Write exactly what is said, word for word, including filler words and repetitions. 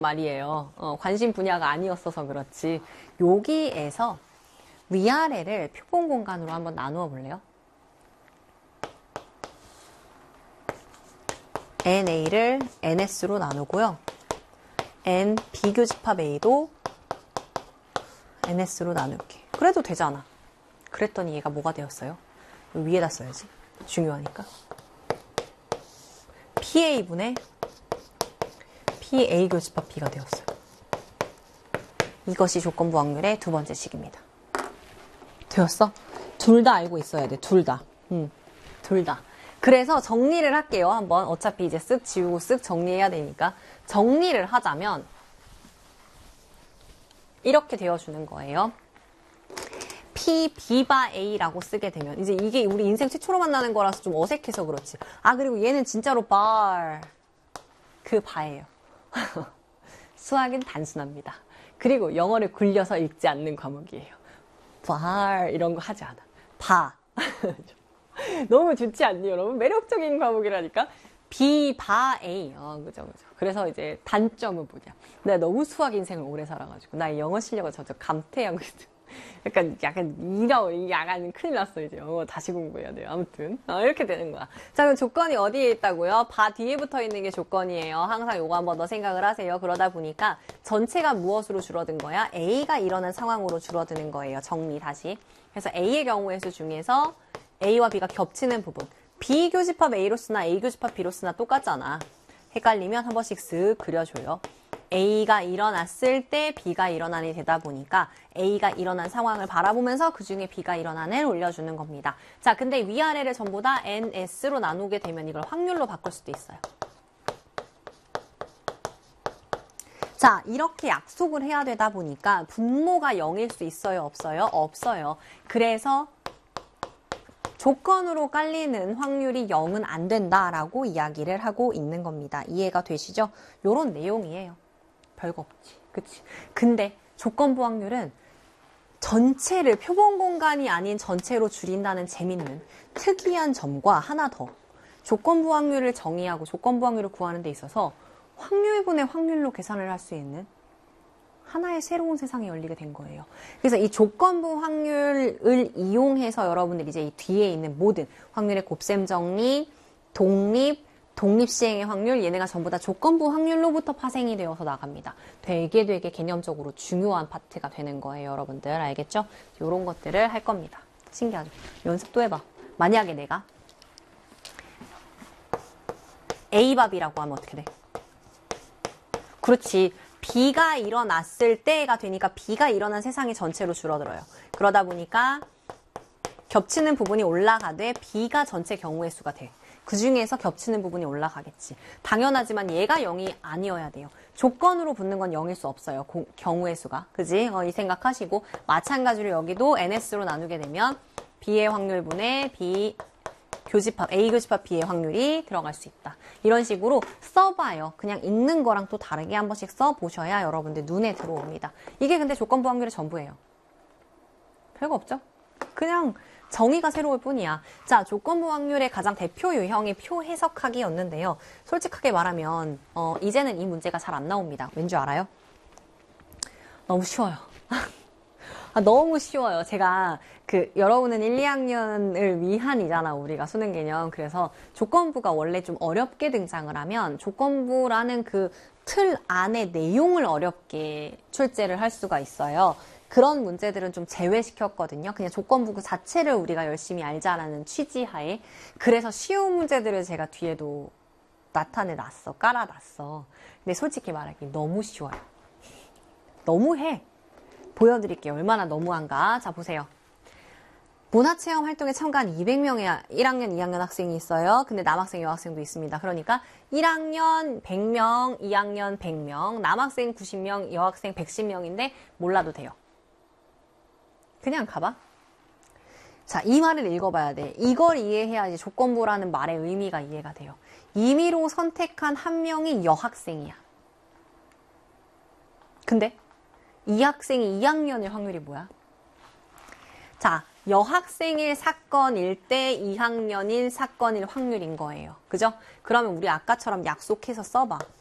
말이에요. 어, 관심 분야가 아니었어서 그렇지. 여기에서 위아래를 표본 공간으로 한번 나누어 볼래요? 엔에이를 엔에스로 나누고요. N 비교집합 A도 엔에스로 나눌게. 그래도 되잖아. 그랬더니 얘가 뭐가 되었어요? 위에다 써야지. 중요하니까. 피에이분의 피에이 교집합 B가 되었어요. 이것이 조건부 확률의 두 번째 식입니다. 되었어? 둘 다 알고 있어야 돼. 둘 다. 응, 둘 다. 그래서 정리를 할게요. 한번 어차피 이제 쓱 지우고 쓱 정리해야 되니까. 정리를 하자면 이렇게 되어주는 거예요. P, B바 A라고 쓰게 되면 이제 이게 우리 인생 최초로 만나는 거라서 좀 어색해서 그렇지. 아, 그리고 얘는 진짜로 bar. 그 바예요. 수학은 단순합니다. 그리고 영어를 굴려서 읽지 않는 과목이에요. bar 이런 거 하지 않아. 바. 너무 좋지 않니, 여러분? 매력적인 과목이라니까. B, 바, A. 어, 그죠, 그죠. 그래서 이제 단점은 뭐냐. 내가 너무 수학 인생을 오래 살아가지고, 나의 영어 실력을 점점 감퇴하고 있어. 약간, 약간, 이런, 약간 큰일 났어, 이제. 영어 다시 공부해야 돼요. 아무튼. 어, 이렇게 되는 거야. 자, 그럼 조건이 어디에 있다고요? 바 뒤에 붙어 있는 게 조건이에요. 항상 요거 한번 더 생각을 하세요. 그러다 보니까 전체가 무엇으로 줄어든 거야? A가 일어난 상황으로 줄어드는 거예요. 정리 다시. 그래서 A의 경우의 수 중에서 A와 B가 겹치는 부분. B 교집합 A로 쓰나 A 교집합 B로 쓰나 똑같잖아. 헷갈리면 한 번씩 쓱 그려줘요. A가 일어났을 때 B가 일어난이 되다 보니까 A가 일어난 상황을 바라보면서 그 중에 B가 일어난을 올려주는 겁니다. 자, 근데 위아래를 전부 다 엔에스로 나누게 되면 이걸 확률로 바꿀 수도 있어요. 자, 이렇게 약속을 해야 되다 보니까 분모가 영일 수 있어요? 없어요? 없어요. 그래서 조건으로 깔리는 확률이 영은 안 된다라고 이야기를 하고 있는 겁니다. 이해가 되시죠? 요런 내용이에요. 별거 없지. 그치? 근데 조건부 확률은 전체를 표본 공간이 아닌 전체로 줄인다는 재밌는 특이한 점과 하나 더. 조건부 확률을 정의하고 조건부 확률을 구하는 데 있어서 확률분의 확률로 계산을 할 수 있는 하나의 새로운 세상이 열리게 된 거예요. 그래서 이 조건부 확률을 이용해서 여러분들이 이제 이 뒤에 있는 모든 확률의 곱셈 정리, 독립, 독립시행의 확률, 얘네가 전부 다 조건부 확률로부터 파생이 되어서 나갑니다. 되게 되게 개념적으로 중요한 파트가 되는 거예요, 여러분들. 알겠죠? 이런 것들을 할 겁니다. 신기하죠? 연습도 해봐. 만약에 내가 A밥이라고 하면 어떻게 돼? 그렇지. B가 일어났을 때가 되니까 B가 일어난 세상이 전체로 줄어들어요. 그러다 보니까 겹치는 부분이 올라가되 B가 전체 경우의 수가 돼. 그 중에서 겹치는 부분이 올라가겠지. 당연하지만 얘가 영이 아니어야 돼요. 조건으로 붙는 건 영일 수 없어요. 고, 경우의 수가. 그지? 어, 이 생각하시고 마찬가지로 여기도 엔에스로 나누게 되면 B의 확률분의 B 교집합, A 교집합 B의 확률이 들어갈 수 있다. 이런 식으로 써봐요. 그냥 읽는 거랑 또 다르게 한 번씩 써보셔야 여러분들 눈에 들어옵니다. 이게 근데 조건부 확률의 전부예요. 별거 없죠? 그냥 정의가 새로울 뿐이야. 자, 조건부 확률의 가장 대표 유형이 표 해석하기였는데요. 솔직하게 말하면 어, 이제는 이 문제가 잘 안 나옵니다. 왠지 알아요? 너무 쉬워요. 아, 너무 쉬워요. 제가 그 여러분은 일, 이 학년을 위한이잖아, 우리가 수능 개념. 그래서 조건부가 원래 좀 어렵게 등장을 하면 조건부라는 그 틀 안에 내용을 어렵게 출제를 할 수가 있어요. 그런 문제들은 좀 제외시켰거든요. 그냥 조건부 그 자체를 우리가 열심히 알자라는 취지하에. 그래서 쉬운 문제들을 제가 뒤에도 나타내놨어. 깔아놨어. 근데 솔직히 말하기 너무 쉬워요. 너무해. 보여드릴게요. 얼마나 너무한가. 자, 보세요. 문화체험 활동에 참가한 이백 명의 일 학년, 이 학년 학생이 있어요. 근데 남학생, 여학생도 있습니다. 그러니까 일 학년 백 명, 이 학년 백 명, 남학생 구십 명, 여학생 백십 명인데 몰라도 돼요. 그냥 가봐. 자, 이 말을 읽어봐야 돼. 이걸 이해해야지 조건부라는 말의 의미가 이해가 돼요. 임의로 선택한 한 명이 여학생이야. 근데 이 학생이 이 학년일 확률이 뭐야? 자, 여학생일 사건일 때 이 학년일 사건일 확률인 거예요. 그죠? 그러면 우리 아까처럼 약속해서 써봐.